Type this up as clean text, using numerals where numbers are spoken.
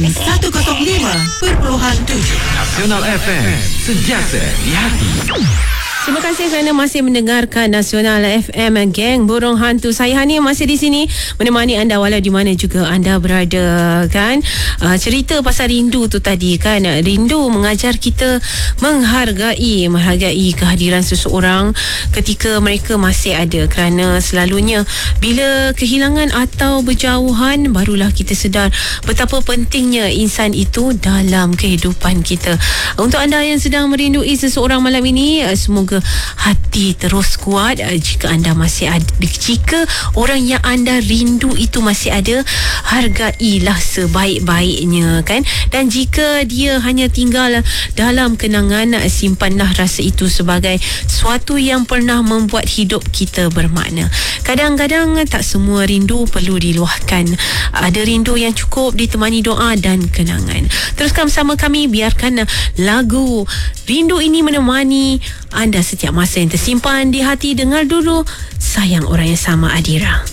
Nasional FM, sentiasa di hati. Terima kasih kerana masih mendengarkan Nasional FM, geng Burung Hantu. Saya Hani masih di sini menemani anda walau di mana juga anda berada, kan. Cerita pasal rindu tu tadi, kan. Rindu mengajar kita menghargai kehadiran seseorang ketika mereka masih ada, kerana selalunya bila kehilangan atau berjauhan barulah kita sedar betapa pentingnya insan itu dalam kehidupan kita. Untuk anda yang sedang merindui seseorang malam ini, semoga hati terus kuat. Jika anda masih ada, jika orang yang anda rindu itu masih ada, hargailah sebaik-baiknya, kan. Dan jika dia hanya tinggal dalam kenangan, simpanlah rasa itu sebagai suatu yang pernah membuat hidup kita bermakna. Kadang-kadang tak semua rindu perlu diluahkan. Ada rindu yang cukup ditemani doa dan kenangan. Teruskan bersama kami, biarkan lagu rindu ini menemani anda setiap masa yang tersimpan di hati. Dengar dulu Sayang Orang Yang Sama, Adira.